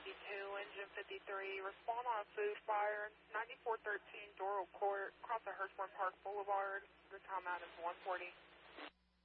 engine 53, respond on a food fire, 9413 Doral Court, across the Hirschborn Park Boulevard. Your timeout is 1:40.